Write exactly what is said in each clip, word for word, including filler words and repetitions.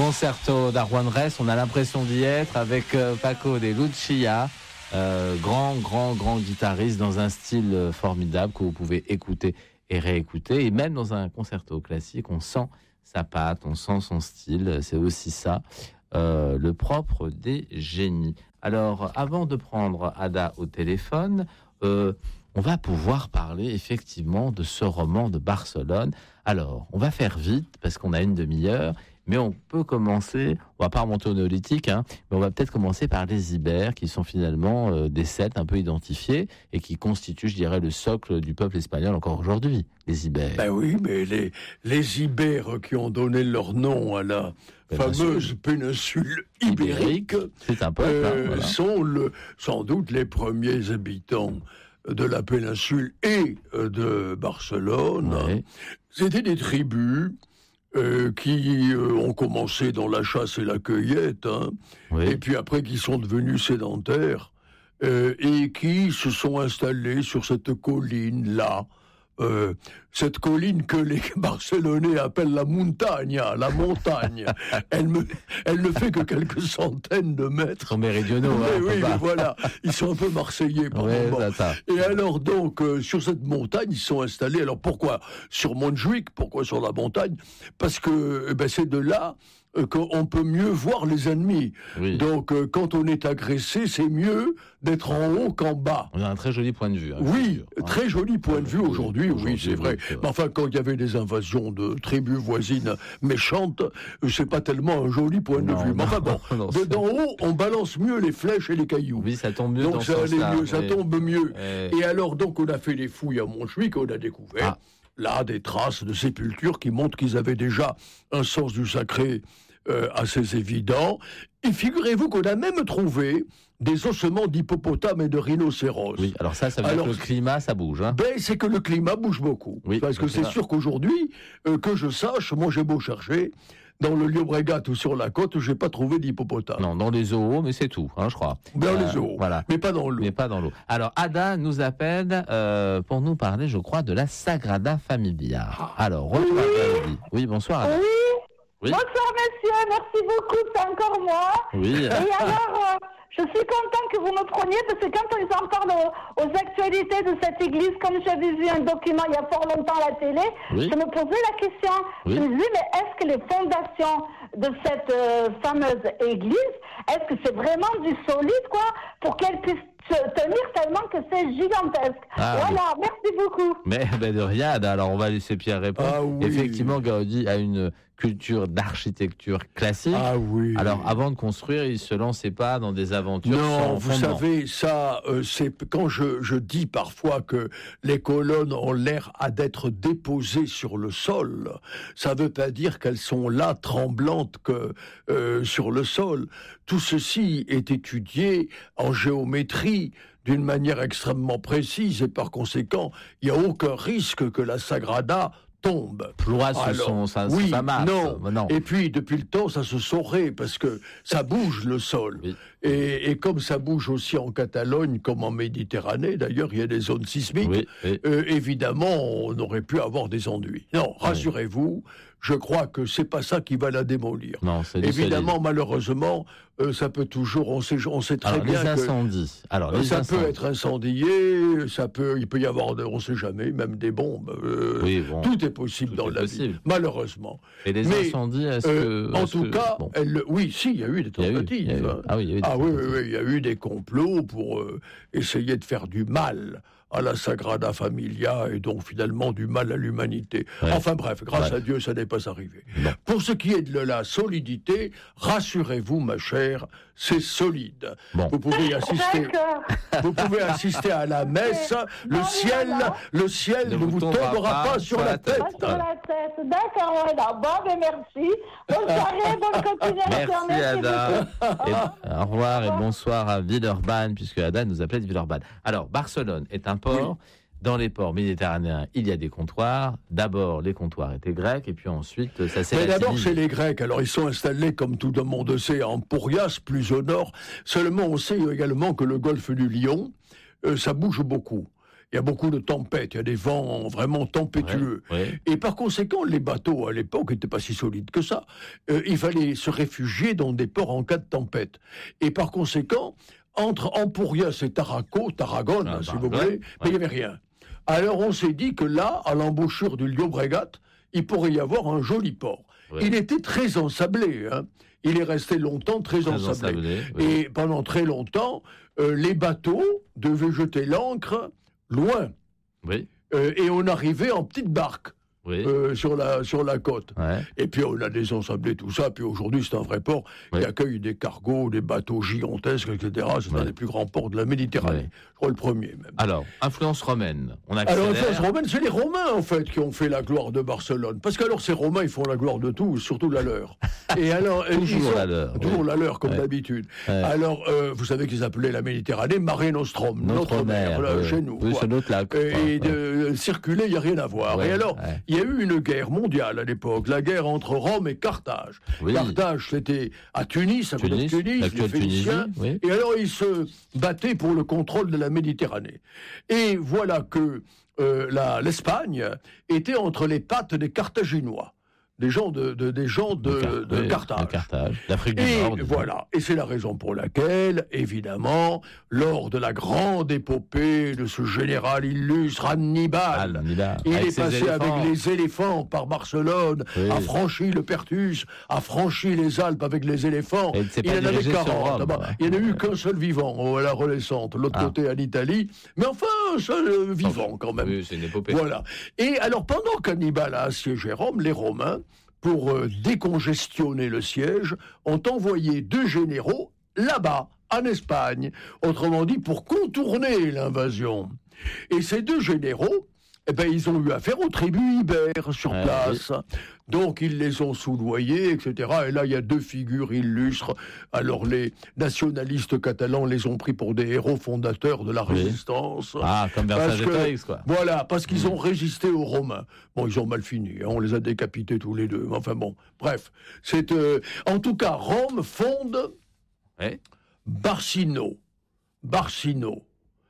Concerto d'Arjuan Ress, on a l'impression d'y être avec euh, Paco de Lucia, euh, grand, grand, grand guitariste dans un style euh, formidable que vous pouvez écouter et réécouter. Et même dans un concerto classique, on sent sa patte, on sent son style. C'est aussi ça, euh, le propre des génies. Alors, avant de prendre Ada au téléphone, euh, on va pouvoir parler effectivement de ce roman de Barcelone. Alors, on va faire vite parce qu'on a une demi-heure. Mais on peut commencer, on va pas remonter au néolithique, hein, mais on va peut-être commencer par les ibères, qui sont finalement euh, des Celtes un peu identifiés et qui constituent, je dirais, le socle du peuple espagnol encore aujourd'hui, les ibères. Ben oui, mais les, les ibères qui ont donné leur nom à la fameuse péninsule ibérique, c'est un peuple, euh, hein, voilà. sont le, sans doute les premiers habitants de la péninsule et de Barcelone. Ouais. C'était des tribus Euh, qui euh, ont commencé dans la chasse et la cueillette, hein, Oui. et puis après qui sont devenus sédentaires, euh, et qui se sont installés sur cette colline-là, euh, cette colline que les Barcelonais appellent la Montagna, la montagne. elle, me, elle ne fait que quelques centaines de mètres. Ils sont méridionaux, Mais hein, oui, pas. mais voilà, ils sont un peu marseillais par Ouais, moment. ça, ça. Et alors donc, euh, sur cette montagne, ils sont installés. Alors pourquoi sur Montjuïc? Pourquoi sur la montagne? Parce que eh ben, c'est de là euh, qu'on peut mieux voir les ennemis. Oui. Donc euh, quand on est agressé, c'est mieux d'être en haut qu'en bas. On a un très joli point de vue. Hein, je Oui, sûr, hein. très joli point de vue Oui, aujourd'hui, oui, aujourd'hui, c'est vrai. oui, c'est vrai. Mais enfin, quand il y avait des invasions de tribus voisines méchantes, euh, c'est pas tellement un joli point Non, de vue. Mais enfin non, bon, non, de c'est- d'en haut, on balance mieux les flèches et les cailloux. Oui, ça tombe mieux dans Donc ce ça allait sens-là, mieux, ça oui. tombe mieux. Euh, Et alors donc on a fait les fouilles à Montjuïc, on a découvert Ah. là des traces de sépultures qui montrent qu'ils avaient déjà un sens du sacré euh, assez évident. Et figurez-vous qu'on a même trouvé des ossements d'hippopotames et de rhinocéros. Oui, alors ça, ça veut Alors, dire que le climat, ça bouge. Hein. Ben, c'est que le climat bouge beaucoup. Oui, Parce que le c'est climat. sûr qu'aujourd'hui, euh, que je sache, moi j'ai beau chercher, dans le Llobregat ou sur la côte, j'ai pas trouvé d'hippopotame. Non, dans les zoos, mais c'est tout, hein, je crois. Dans Euh, les eaux. Voilà. Mais pas dans l'eau. Mais pas dans l'eau. Alors, Ada nous appelle euh, pour nous parler, je crois, de la Sagrada Familia. Alors, retour à Gaudi. Oui, bonsoir, Ada. Oui. Oui. Bonsoir messieurs, merci beaucoup, c'est encore moi. Oui. Et alors, euh, je suis content que vous me preniez parce que quand ils en parlent aux, aux actualités de cette église, comme j'avais vu un document il y a fort longtemps à la télé, Oui. je me posais la question. Oui. Je me disais, mais est-ce que les fondations de cette euh, fameuse église, est-ce que c'est vraiment du solide, quoi, pour qu'elle puisse se tenir tellement que c'est gigantesque. Ah, voilà, merci beaucoup. Mais ben, de rien, Ada. Alors, on va laisser Pierre répondre. Ah oui. Effectivement, Gaudi a une culture d'architecture classique. Ah oui. Alors, avant de construire, il se lançait pas dans des aventures Non, sans vous fondement. savez, ça, euh, c'est quand je, je dis parfois que les colonnes ont l'air à d'être déposées sur le sol, ça veut pas dire qu'elles sont là tremblantes que euh, sur le sol. Tout ceci est étudié en géométrie d'une manière extrêmement précise et par conséquent, il n'y a aucun risque que la Sagrada tombe. Ploie sur Alors, son, sa, oui, sa masse. non. non. Et puis, depuis le temps, ça se saurait, parce que ça bouge le sol. Oui. Et, et comme ça bouge aussi en Catalogne, comme en Méditerranée, d'ailleurs, il y a des zones sismiques, Oui, oui. euh, évidemment, on aurait pu avoir des ennuis. Non, rassurez-vous, je crois que c'est pas ça qui va la démolir. Non, c'est du Évidemment, malheureusement, euh, ça peut toujours, on sait, on sait très Alors, bien les que... incendies. Alors, les Ça incendies. peut être incendié, ça peut, il peut y avoir, de- on sait jamais, même des bombes. euh, Oui, bon. tout est possible Tout dans est la possible. vie, malheureusement. Et les Mais, incendies, est-ce Euh, que... en est-ce tout que- cas, bon. elle, oui, si, il y a eu des Il y a eu, tentatives. il y a eu. hein. Ah oui, il y a eu des Ah oui, oui, tentatives. oui, il y a eu des complots pour euh, essayer de faire du mal à la Sagrada Familia et donc finalement du mal à l'humanité. Ouais. Enfin bref, grâce Ouais. à Dieu, ça n'est pas arrivé. Bon. Pour ce qui est de la solidité, rassurez-vous, ma chère, c'est solide. Bon. Vous pouvez assister. D'accord. Vous pouvez assister à la messe, le Non, ciel, voilà. le ciel Ne ne vous vous tombera tombera pas pas sur la tête. Pas sur la tête. D'accord, voilà. Bon, ben merci. Bonne soirée, bonne continuation. Merci, Ada. beaucoup. Et, au revoir et bonsoir à Villeurbanne, puisque Ada nous appelait de Villeurbanne. Alors, Barcelone est un port. Dans les ports méditerranéens, il y a des comptoirs. D'abord, les comptoirs étaient grecs, et puis ensuite, ça s'est Mais d'abord, latinisé. c'est les Grecs. Alors, ils sont installés, comme tout le monde sait, en Pourrias, plus au nord. Seulement, on sait également que le golfe du Lion, euh, ça bouge beaucoup. il y a beaucoup de tempêtes, il y a des vents vraiment tempétueux. Ouais, ouais. Et par conséquent, les bateaux, à l'époque, n'étaient pas si solides que ça. Euh, il fallait se réfugier dans des ports en cas de tempête. Et par conséquent, entre Empurias et Taraco, Tarragone, Ah, si bah, vous ouais, voulez, ouais. mais il n'y avait rien. Alors on s'est dit que là, à l'embouchure du Llobregat, il pourrait y avoir un joli port. Ouais. Il était très ensablé, hein. Il est resté longtemps très, Très ensablé. ensablé, oui. Et pendant très longtemps, euh, les bateaux devaient jeter l'ancre loin. Oui, Euh, et on arrivait en petite barque oui. euh, sur, la, sur la côte. Ouais. Et puis on a désensablé tout ça. Puis aujourd'hui, c'est un vrai port Ouais. qui accueille des cargos, des bateaux gigantesques, et cetera. C'est Ouais. un des plus grands ports de la Méditerranée. Ouais. Je crois le premier même. Alors, influence romaine. On Alors, accélère. l'influence romaine, c'est les Romains, en fait, qui ont fait la gloire de Barcelone. Parce qu'alors, ces Romains, ils font la gloire de tout, surtout la leur. Et alors, ils Toujours sont- la leur, Toujours oui. la leur, comme Ouais. d'habitude. Ouais. Alors, euh, vous savez qu'ils appelaient la Méditerranée Mare Nostrum, Notre, mer, là, oui. chez nous. Oui, quoi. c'est notre lac. Et, quoi. et de circuler, il n'y a rien à voir. Ouais, et alors, ouais. il y a eu une guerre mondiale à l'époque, la guerre entre Rome et Carthage. Oui. Carthage, c'était à Tunis, à côté de Tunis, Tunis, les l'actuelle Phéniciens. Tunisie, oui. Et alors, ils se battaient pour le contrôle de la Méditerranée. Et voilà que euh, la- l'Espagne était entre les pattes des Carthaginois, des gens de, de- des gens de, Car- de oui, Carthage. de Carthage, d'Afrique du Et Nord. disons. voilà, et c'est la raison pour laquelle, évidemment, lors de la grande épopée de ce général illustre Hannibal, Hannibal, il avec est ses passé éléphants. avec les éléphants par Barcelone, Oui. a franchi le Perthus, a franchi les Alpes avec les éléphants. Et il ne s'est Il pas en avait dirigé sur quarante. Rome. Ah bah, il n'y en a eu qu'un seul vivant oh, à la Renaissance, l'autre Ah. côté en Italie, mais enfin un seul euh, vivant quand même. Oui, c'est une épopée. Voilà. Et alors, pendant qu'Hannibal a assiégé Rome, les Romains, pour euh, décongestionner le siège, ont envoyé deux généraux là-bas, en Espagne, autrement dit, pour contourner l'invasion. Et ces deux généraux, eh ben, ils ont eu affaire aux tribus ibères sur Ouais, place. Donc, ils les ont soudoyés, et cetera. Et là, il y a deux figures illustres. Alors, les nationalistes catalans les ont pris pour des héros fondateurs de la Oui. résistance. Ah, comme Parce Vercingétorix, que- quoi. Voilà, parce qu'ils ont résisté aux Romains. Bon, ils ont mal fini, hein, on les a décapités tous les deux. Enfin bon, bref. C'est, euh, en tout cas, Rome fonde Ouais. Barcino. Barcino,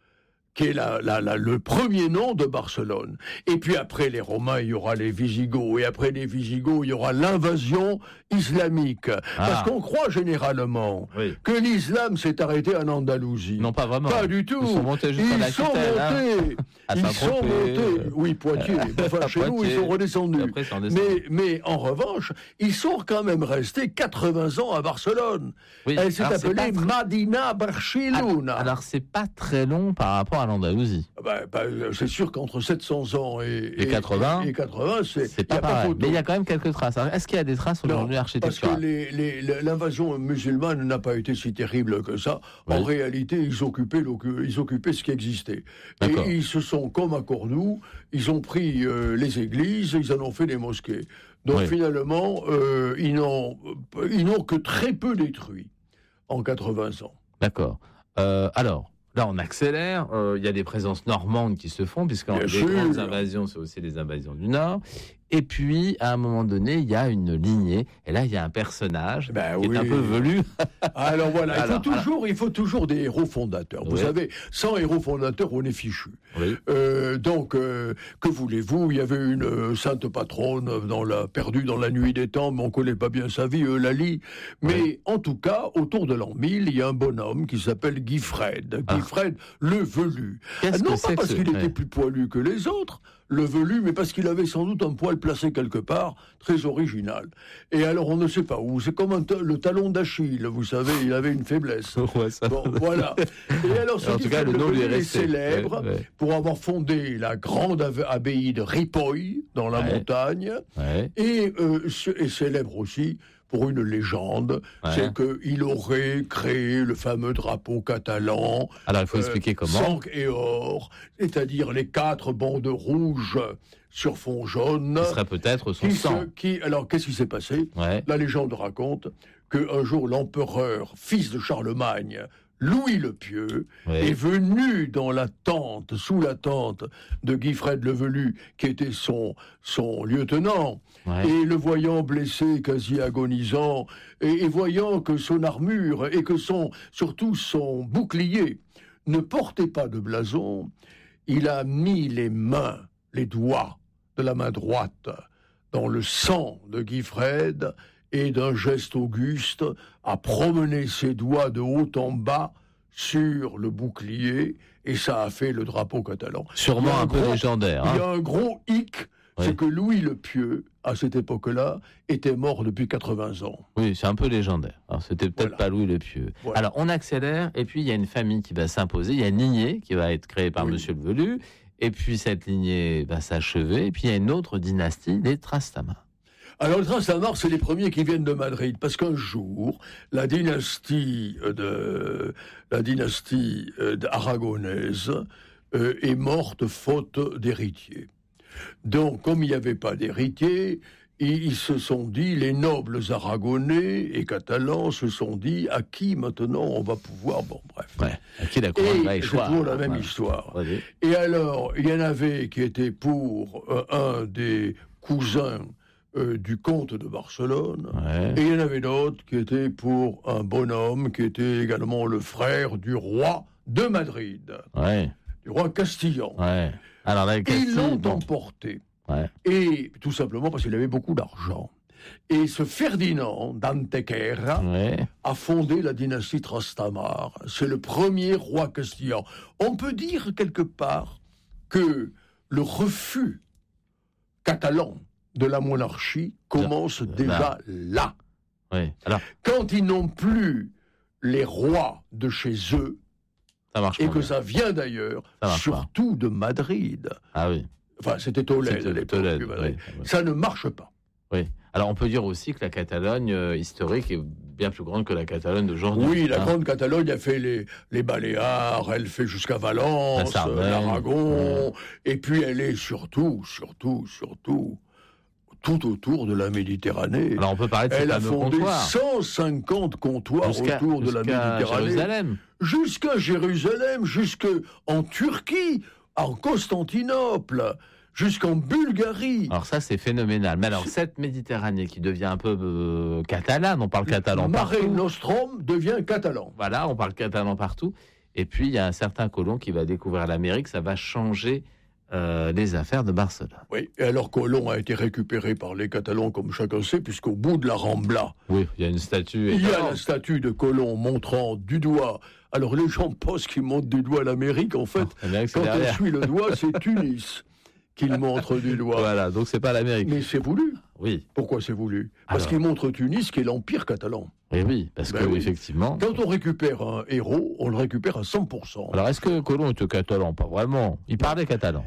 qui est la, la, la- le premier nom de Barcelone. Et puis après les Romains, il y aura les Visigoths. Et après les Visigoths, il y aura l'invasion islamique. Parce qu'on croit généralement Oui. que l'islam s'est arrêté en Andalousie. Non, pas vraiment. Pas du tout. Ils sont montés jusqu'en Ils sont Aquitaine, hein. montés. À Ils sont Saint-Tropez, montés. euh, Oui, Poitiers. Enfin, à chez nous, ils Poitiers. sont redescendus. Après, c'est redescendu. Mais, mais en revanche, ils sont quand même restés quatre-vingts ans à Barcelone. Oui. Elle s'est Alors, c'est appelée pas très- Madina Barcelona. Alors, c'est pas très long par rapport à l'Andalousie. Ben, ben, c'est sûr qu'entre sept cents ans et, Et quatre-vingts, et quatre-vingts, c'est C'est y pas a pareil. photo. Mais il y a quand même quelques traces. Alors, est-ce qu'il y a des traces Non, aujourd'hui parce que architecturales les- les- l'invasion musulmane n'a pas été si terrible que ça. En Oui. réalité, ils occupaient, le- ils occupaient ce qui existait. Et D'accord. ils se sont, comme à Cordoue, ils ont pris euh, les églises, ils en ont fait des mosquées. Donc Oui. finalement, euh, ils n'ont ils n'ont que très peu détruit en quatre-vingts ans. D'accord. Euh, alors, là, on accélère. Euh, Il y a des présences normandes qui se font, puisque Bien les sûr. grandes invasions, c'est aussi les invasions du Nord. Et puis, à un moment donné, il y a une lignée. Et là, il y a un personnage Ben qui oui. est un peu velu. Alors voilà, il, Alors, faut toujours, il faut toujours des héros fondateurs. Vous Oui. savez, sans héros fondateurs, on est fichu. Oui. Euh, donc, euh, que voulez-vous? Il y avait une euh, sainte patronne dans la, perdue dans la nuit des temps, mais on ne connaît pas bien sa vie, Eulalie. Mais Oui. en tout cas, autour de l'an mille, il y a un bonhomme qui s'appelle Guifred. Ah. Guifred le velu. Qu'est-ce non que pas c'est que parce ce- qu'il était ouais. plus poilu que les autres, le velu, mais parce qu'il avait sans doute un poil placé quelque part, très original. Et alors, on ne sait pas où. C'est comme un ta- le talon d'Achille, vous savez, il avait une faiblesse. Ouais, ça- Bon, voilà. Et alors, ce En qui tout cas, fait le que nom lui est Velu resté. célèbre Ouais, ouais. pour avoir fondé la grande ab- abbaye de Ripoll, dans la Ouais. montagne, Ouais. et, euh, ce- et célèbre aussi pour une légende, Ouais. c'est qu'il aurait créé le fameux drapeau catalan, Alors, il faut euh, expliquer comment. sang et or, c'est-à-dire les quatre bandes rouges sur fond jaune. Ce serait peut-être son qui sang. se- qui, alors, qu'est-ce qui s'est passé? Ouais. La légende raconte qu'un jour, l'empereur, fils de Charlemagne, Louis le Pieux, Ouais. est venu dans la tente, sous la tente de Guifred le Velu, qui était son, son lieutenant, Ouais. et le voyant blessé, quasi agonisant, et, et voyant que son armure et que son, surtout son bouclier ne portait pas de blason, il a mis les mains, les doigts de la main droite dans le sang de Guifred et d'un geste auguste a promené ses doigts de haut en bas sur le bouclier et ça a fait le drapeau catalan. Sûrement un, un peu gros, légendaire. Hein. Il y a un gros hic, oui. c'est que Louis le Pieux, à cette époque-là, était mort depuis quatre-vingts ans. Oui, c'est un peu légendaire. Alors, c'était peut-être voilà. pas Louis le Pieux. Voilà. Alors, on accélère, et puis il y a une famille qui va s'imposer. Il y a une lignée qui va être créée par oui. Monsieur le Velu, et puis cette lignée va s'achever, et puis il y a une autre dynastie, les Trastamare. Alors, les Trastamare, c'est les premiers qui viennent de Madrid, parce qu'un jour, la dynastie de la dynastie aragonaise euh, est morte faute d'héritiers. Donc, comme il n'y avait pas d'héritiers, ils, ils se sont dit, les nobles aragonais et catalans se sont dit, à qui maintenant on va pouvoir... Bon, bref. Ouais, à qui la couronne va échoir. C'est toujours la même ouais. histoire. Ouais. Et alors, il y en avait qui étaient pour euh, un des cousins euh, du comte de Barcelone, ouais. et il y en avait d'autres qui étaient pour un bonhomme qui était également le frère du roi de Madrid, ouais. du roi Castillan. Ouais. Alors, là, Ils l'ont bon. emporté. Ouais. Et tout simplement parce qu'il avait beaucoup d'argent. Et ce Ferdinand d'Antequera ouais. a fondé la dynastie Trastamare. C'est le premier roi castillan. On peut dire quelque part que le refus catalan de la monarchie commence là. déjà là. Ouais. Alors... Quand ils n'ont plus les rois de chez eux, ça marche et pas que bien. ça vient d'ailleurs, ça surtout pas. de Madrid. Ah oui. Enfin, c'était Tolède à l'époque. Tolède, oui, oui. Ça ne marche pas. Oui. Alors, on peut dire aussi que la Catalogne euh, historique est bien plus grande que la Catalogne d'aujourd'hui. Oui, la hein. grande Catalogne a fait les, les Baléares, elle fait jusqu'à Valence, l'Aragon, ouais. et puis elle est surtout, surtout, surtout, tout autour de la Méditerranée. Alors, on peut parler de Elle a fondé comptoirs. cent cinquante comptoirs autour de la Méditerranée. Jérusalem. Jusqu'à Jérusalem, jusqu'en Turquie, en Constantinople, jusqu'en Bulgarie. Alors ça, c'est phénoménal. Mais alors, cette Méditerranée qui devient un peu euh, catalane, on parle catalan Mare partout. Nostrum devient catalan. Voilà, on parle catalan partout. Et puis, il y a un certain Colomb qui va découvrir l'Amérique. Ça va changer euh, les affaires de Barcelone. Oui, et alors Colomb a été récupéré par les Catalans, comme chacun sait, puisqu'au bout de la Rambla... Oui, il y a une statue... Il y a la statue de Colomb montrant du doigt... Alors les gens pensent qu'il montre du doigt l'Amérique, en fait, ah, quand on suit le doigt, c'est Tunis qu'il montre du doigt. Voilà, donc c'est pas l'Amérique. Mais c'est voulu. Oui. Pourquoi c'est voulu ? Parce qu'il montre Tunis, qui est l'Empire catalan. Et oui, parce ben que oui. effectivement... Quand on récupère un héros, on le récupère à cent pour cent. Alors est-ce que Colomb était catalan ? Pas vraiment. Il parlait catalan.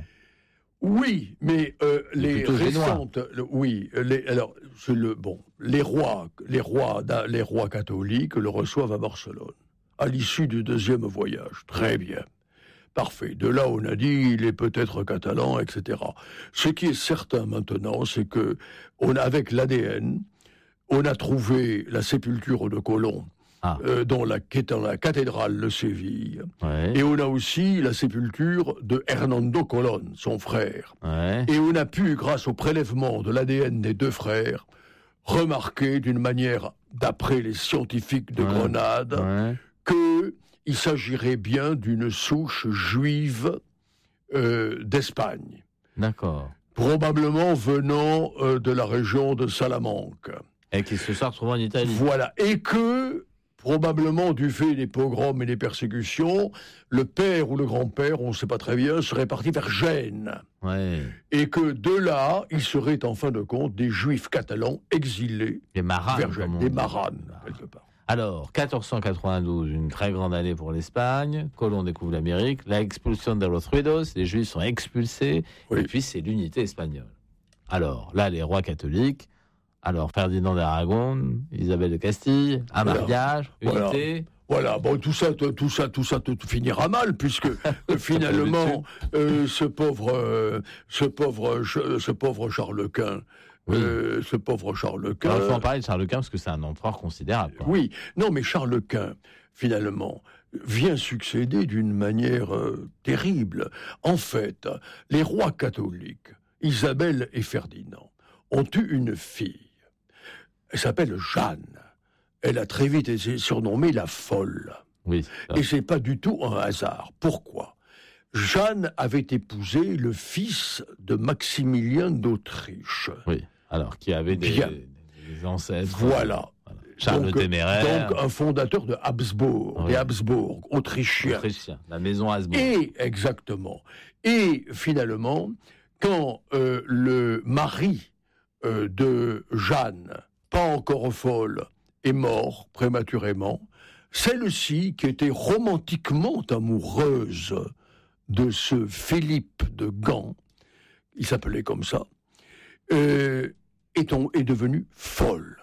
Oui, mais euh, les récentes, le, oui, les, alors le bon, les rois, les rois, les rois catholiques le reçoivent à Barcelone à l'issue du deuxième voyage. Très bien, parfait. De là, on a dit il est peut-être catalan, et cetera. Ce qui est certain maintenant, c'est que on, avec l'A D N, on a trouvé la sépulture de Colomb. Ah. Euh, dans, la, dans la cathédrale de Séville. Ouais. Et on a aussi la sépulture de Hernando Colón, son frère. Ouais. Et on a pu, grâce au prélèvement de l'A D N des deux frères, remarquer d'une manière, d'après les scientifiques de ouais. Grenade, ouais. qu'il s'agirait bien d'une souche juive euh, d'Espagne. D'accord. Probablement venant euh, de la région de Salamanque. Et qui se soit retrouvé en Italie. Voilà. Et que... probablement du fait des pogroms et des persécutions, le père ou le grand-père, on ne sait pas très bien, serait parti vers Gênes. Ouais. Et que de là, il serait en fin de compte des juifs catalans exilés des maranes, vers Gênes, des maranes, quelque part. Alors, quatorze cent quatre-vingt-douze, une très grande année pour l'Espagne. Colomb découvre l'Amérique. La expulsion de los Ruidos, les Juifs sont expulsés. Oui. Et puis, c'est l'unité espagnole. Alors, là, les rois catholiques... Alors, Ferdinand d'Aragon, Isabelle de Castille, un voilà. mariage, unité. Voilà. Voilà, bon, tout ça, tout ça, tout ça, tout finira mal, puisque finalement, euh, ce pauvre, euh, ce pauvre, ce pauvre Charles Quint, oui. euh, ce pauvre Charles Quint. Alors, il faut en parler de Charles Quint parce que c'est un empereur considérable. Quoi. Oui, non, mais Charles Quint, finalement, vient succéder d'une manière euh, terrible. En fait, les rois catholiques, Isabelle et Ferdinand, ont eu une fille. Elle s'appelle Jeanne. Elle a très vite été surnommée la folle. Oui. Et c'est pas du tout un hasard. Pourquoi ? Jeanne avait épousé le fils de Maximilien d'Autriche. Oui, alors qui avait des, Bien. des ancêtres. Voilà. voilà. Charles donc, le Téméraire. Donc un fondateur de Habsbourg, Oui. des Habsbourg, autrichiens. Autrichien, la maison Habsbourg. Et, exactement. Et finalement, quand euh, le mari euh, de Jeanne, pas encore folle, est mort prématurément, celle-ci, qui était romantiquement amoureuse de ce Philippe de Gand, il s'appelait comme ça, euh, est, on, est devenue folle.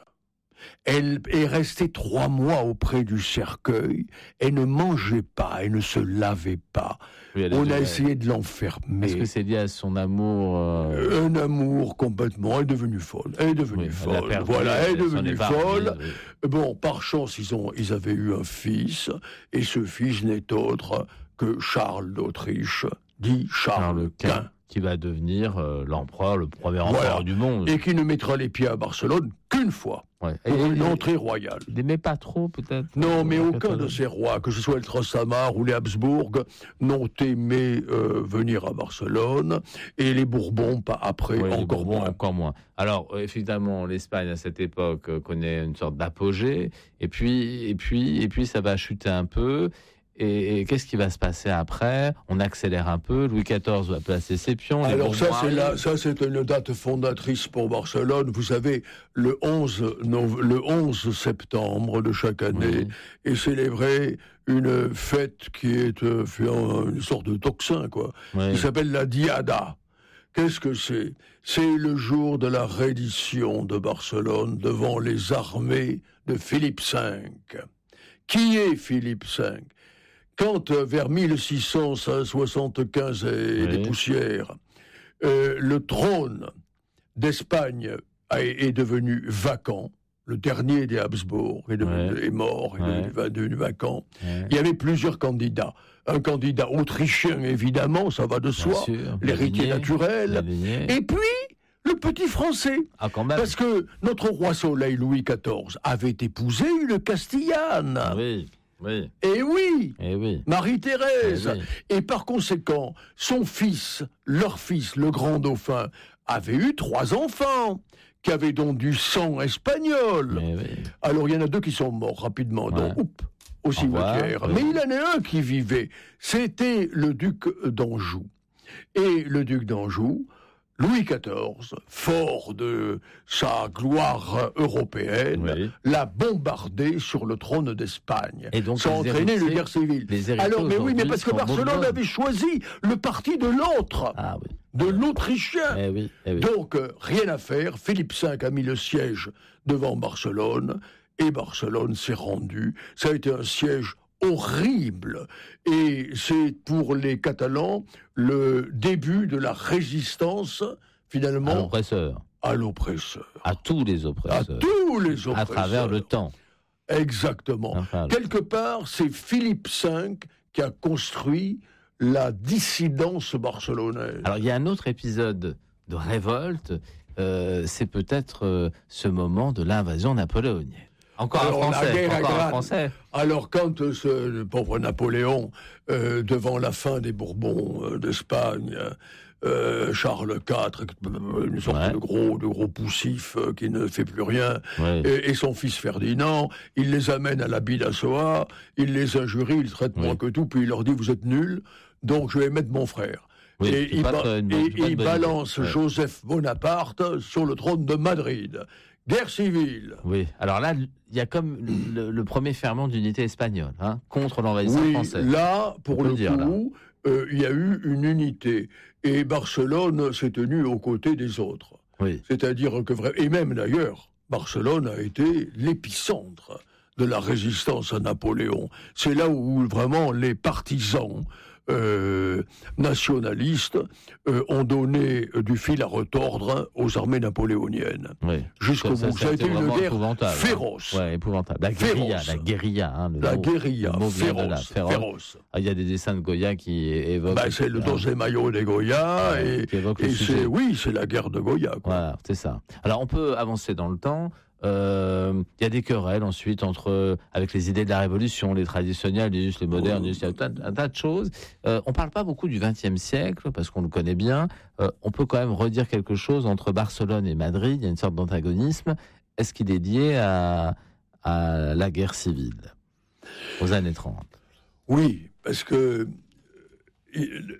Elle est restée trois mois auprès du cercueil. Elle ne mangeait pas, elle ne se lavait pas. Oui, On déjà, a essayé de l'enfermer. Est-ce que c'est lié à son amour euh... Un amour complètement. Elle est devenue folle. Elle est devenue oui, folle. elle a perdu, voilà, elle est elle s'en devenue est pas folle. remise, oui. Bon, par chance, ils, ont, ils avaient eu un fils. Et ce fils n'est autre que Charles d'Autriche, dit Charles, Charles Quint, Quint. qui va devenir euh, l'empereur, le premier empereur Voilà. du monde. Et qui ne mettra les pieds à Barcelone qu'une fois. Ouais. Pour Et- une et- entrée royale. Il n'aimait pas trop, peut-être. Non, mais euh, aucun Catalogne. de ces rois, que ce soit le Trastamare ou les Habsbourg, n'ont aimé euh, venir à Barcelone, et les Bourbons, pas après, Ouais, les encore Bourbons, moins. encore moins. Alors, euh, effectivement, l'Espagne, à cette époque, euh, connaît une sorte d'apogée, et puis, et, puis, et puis ça va chuter un peu. Et, et qu'est-ce qui va se passer après? On accélère un peu. Louis quatorze va placer ses pions. les Alors ça, Bourbons c'est arrivent. la, ça, c'est une date fondatrice pour Barcelone. Vous savez, le onze, nov- le onze septembre de chaque année Oui. est célébrée une fête qui est euh, une sorte de tocsin, quoi, Oui. qui s'appelle la Diada. Qu'est-ce que c'est? C'est le jour de la reddition de Barcelone devant les armées de Philippe cinq. Qui est Philippe cinq? Quand, euh, vers mille six cent soixante-quinze et Oui. des poussières, euh, le trône d'Espagne a- est devenu vacant, le dernier des Habsbourg est, devenu- Ouais. est mort, est Ouais. devenu, va- devenu vacant, Ouais. il y avait plusieurs candidats. Un candidat autrichien, évidemment, ça va de Bien soi, sûr. l'héritier La lignée, naturel, la lignée. et puis le petit français. Ah, quand même. Parce que notre roi Soleil, Louis quatorze, avait épousé une Castillane. Ah oui, oui, Et oui, eh oui. Marie-Thérèse. Eh oui. Et par conséquent, son fils, leur fils, le grand dauphin, avait eu trois enfants, qui avaient donc du sang espagnol. Mais oui. Alors il y en a deux qui sont morts rapidement, donc Ouais. oup, au Au revoir, cimetière. oui. Mais il y en a un qui vivait, c'était le duc d'Anjou. Et le duc d'Anjou, Louis quatorze, fort de sa gloire européenne, Oui. l'a bombardé sur le trône d'Espagne. Et donc, ça a les entraîné une héritiers- guerre civile. les héritiers Alors, mais oui, mais aujourd'hui parce que sont Barcelone Bourbons. avait choisi le parti de l'autre, Ah oui. de l'Autrichien. Eh oui, eh oui. Donc, euh, rien à faire. Philippe cinq a mis le siège devant Barcelone et Barcelone s'est rendu. Ça a été un siège horrible. Et c'est pour les Catalans le début de la résistance, À finalement, l'oppresseur. à l'oppresseur. À tous les À oppresseurs. tous les oppresseurs. À travers le temps. Exactement. Enfin, Quelque part, c'est Philippe cinq qui a construit la dissidence barcelonaise. Alors, il y a un autre épisode de révolte, euh, c'est peut-être euh, ce moment de l'invasion napoléonienne. Encore Alors, un la Français, guerre à encore un Grade. Français. Alors, quand euh, ce le pauvre Napoléon, euh, devant la fin des Bourbons euh, d'Espagne, euh, Charles quatre, une sorte Ouais. de gros, de gros poussif euh, qui ne fait plus rien, Oui. et, et son fils Ferdinand, il les amène à la Bidassoa, il les injurie, il traite moins Oui. que tout, puis il leur dit vous êtes nuls, donc je vais mettre mon frère. Oui, et c'est il, pas ba- très- une et bonne- c'est pas une il bonne balance idée. Ouais. Joseph Bonaparte sur le trône de Madrid. Guerre civile. Oui. Alors là, il y a comme le, le premier ferment d'unité espagnole, hein, contre l'envahisseur Oui, français. là, On pour peut le le dire, là. coup, euh, il y a eu une unité. Et Barcelone s'est tenue aux côtés des autres. Oui. C'est-à-dire que, vra- et même d'ailleurs, Barcelone a été l'épicentre de la résistance à Napoléon. C'est là où vraiment les partisans euh, nationalistes euh, ont donné euh, du fil à retordre aux armées napoléoniennes. Oui. Jusqu'au Ça, bout. Ça a été une vraiment guerre épouvantable, hein. féroce. Ouais, épouvantable. La guérilla, Féroce. la guérilla. Hein, le La mot- guérilla, le mot vient de là, féroce, féroce. féroce. Ah, il y a des dessins de Goya qui é- évoquent. Ben, c'est le hein, Dos Mayo de Goya, ouais, et, qui évoque le et sujet. c'est, oui, c'est la guerre de Goya, quoi. Voilà, c'est ça. Alors, on peut avancer dans le temps. Euh, il y a des querelles ensuite entre avec les idées de la Révolution, les traditionnalistes, les modernistes, il y a un, un tas de choses. Euh, on parle pas beaucoup du vingtième siècle parce qu'on le connaît bien. Euh, on peut quand même redire quelque chose entre Barcelone et Madrid. Il y a une sorte d'antagonisme. Est-ce qu'il est lié à, à la guerre civile aux années trente? Oui, parce que il,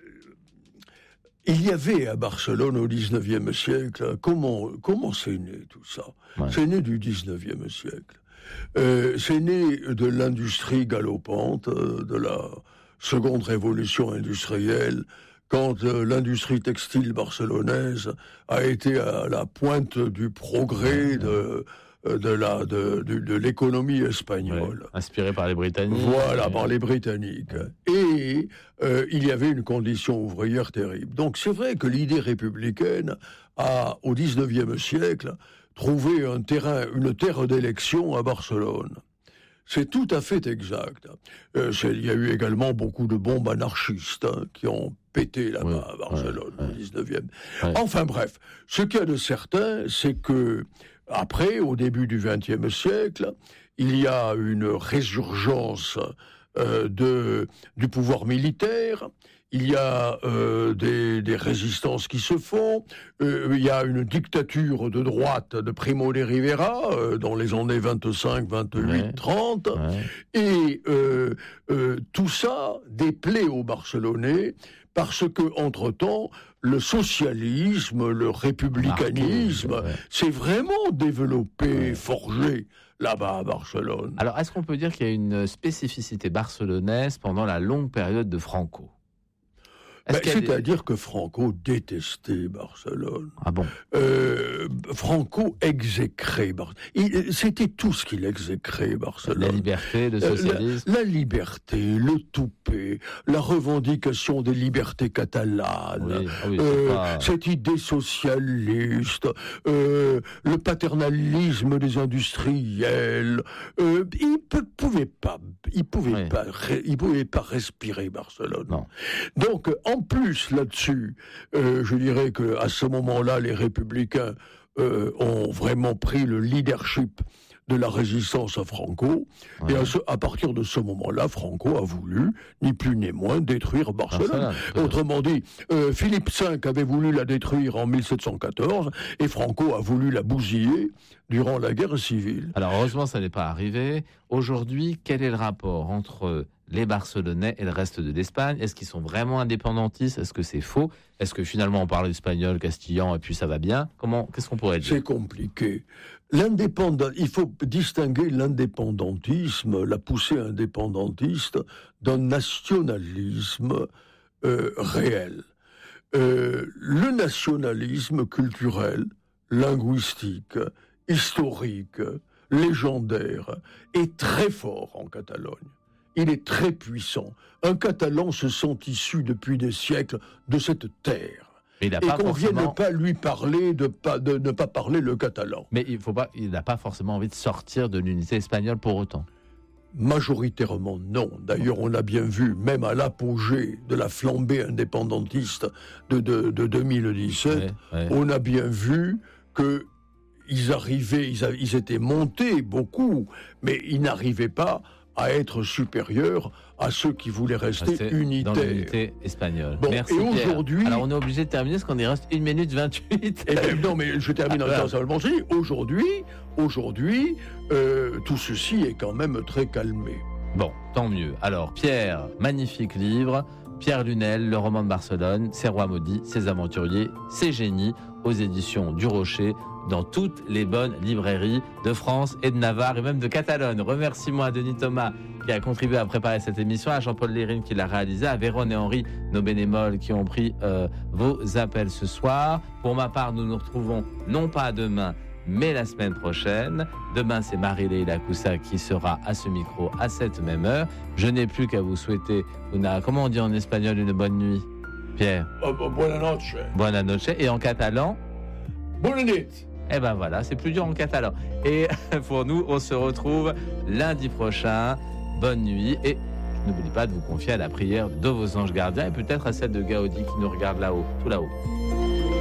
il y avait à Barcelone au dix-neuvième siècle, comment, comment c'est né tout ça? Ouais. C'est né du dix-neuvième siècle. Euh, c'est né de l'industrie galopante, de la seconde révolution industrielle, quand euh, l'industrie textile barcelonaise a été à la pointe du progrès de... de la de, de, de l'économie espagnole, ouais, inspirée par les Britanniques. Voilà, par les Britanniques. Et euh, il y avait une condition ouvrière terrible. Donc c'est vrai que l'idée républicaine a, au dix-neuvième siècle, trouvé un terrain, une terre d'élection à Barcelone. C'est tout à fait exact. Euh, il y a eu également beaucoup de bombes anarchistes hein, qui ont pété là-bas ouais, à Barcelone ouais, au dix-neuvième. Ouais. Enfin bref, ce qu'il y a de certain, c'est que après, au début du vingtième siècle, il y a une résurgence euh, de, du pouvoir militaire, il y a euh, des, des résistances qui se font, euh, il y a une dictature de droite de Primo de Rivera euh, dans les années vingt-cinq, vingt-huit, ouais, trente, ouais. et euh, euh, tout ça déplaît aux Barcelonais parce que, entre-temps, le socialisme, le républicanisme, Marqué, ouais. s'est vraiment développé, ouais. forgé là-bas à Barcelone. Alors, est-ce qu'on peut dire qu'il y a une spécificité barcelonaise pendant la longue période de Franco ? Ben, c'est-à-dire des... que Franco détestait Barcelone. Ah bon euh, Franco exécrait Barcelone. C'était tout ce qu'il exécrait, Barcelone. La liberté, le socialisme. La, la liberté, le toupet, la revendication des libertés catalanes, oui, oui, euh, pas... cette idée socialiste, euh, le paternalisme des industriels. Euh, il ne pouvait pas, il pouvait oui. pas, il pouvait pas respirer Barcelone. Non. Donc, en plus, là-dessus, euh, je dirais qu'à ce moment-là, les républicains euh, ont vraiment pris le leadership de la résistance à Franco. Ouais. Et à, ce, à partir de ce moment-là, Franco a voulu, ni plus ni moins, détruire Barcelone. Ah, ça, Autrement dit, euh, Philippe cinq avait voulu la détruire en mille sept cent quatorze, et Franco a voulu la bousiller durant la guerre civile. Alors, heureusement, ça n'est pas arrivé. Aujourd'hui, quel est le rapport entre les Barcelonais et le reste de l'Espagne? Est-ce qu'ils sont vraiment indépendantistes? Est-ce que c'est faux? Est-ce que finalement on parle espagnol, castillan et puis ça va bien? Comment, qu'est-ce qu'on pourrait dire? C'est compliqué. L'indépendant, il faut distinguer l'indépendantisme, la poussée indépendantiste, d'un nationalisme euh, réel. Euh, le nationalisme culturel, linguistique, historique, légendaire, est très fort en Catalogne. Il est très puissant. Un Catalan se sent issu depuis des siècles de cette terre. Mais il a et pas qu'on forcément... vienne pas lui parler de, pas, de ne pas parler le catalan. Mais il faut pas, il n'a pas forcément envie de sortir de l'unité espagnole pour autant. Majoritairement non. D'ailleurs, on a bien vu, même à l'apogée de la flambée indépendantiste de, de, de deux mille dix-sept, ouais, ouais. on a bien vu que ils arrivaient, ils, a, ils étaient montés beaucoup, mais ils n'arrivaient pas à être supérieurs à ceux qui voulaient rester c'est unitaires. Dans l'unité espagnole. Bon, Merci, et Pierre. aujourd'hui... Alors, on est obligé de terminer parce qu'on y reste une minute vingt-huit. Eh bien, non, mais je termine ah, en disant ça. Aujourd'hui, aujourd'hui euh, tout ceci est quand même très calmé. Bon, tant mieux. Alors, Pierre, magnifique livre. Pierre Lunel, Le roman de Barcelone, Ses rois maudits, Ses aventuriers, Ses génies, aux éditions du Rocher, dans toutes les bonnes librairies de France et de Navarre et même de Catalogne. Remercie-moi à Denis Thomas qui a contribué à préparer cette émission, à Jean-Paul Lérine qui l'a réalisé, à Véron et Henri, nos bénémoles qui ont pris euh, vos appels ce soir. Pour ma part, nous nous retrouvons non pas demain, mais la semaine prochaine. Demain, c'est Marie-Leila Coussa qui sera à ce micro à cette même heure. Je n'ai plus qu'à vous souhaiter, una, comment on dit en espagnol, une bonne nuit, Pierre? Oh, oh, buona noche. Buona noche. Et en catalan? Bonne nuit. Eh ben voilà, c'est plus dur en catalan. Et pour nous, on se retrouve lundi prochain. Bonne nuit et n'oubliez pas de vous confier à la prière de vos anges gardiens et peut-être à celle de Gaudi qui nous regarde là-haut, tout là-haut.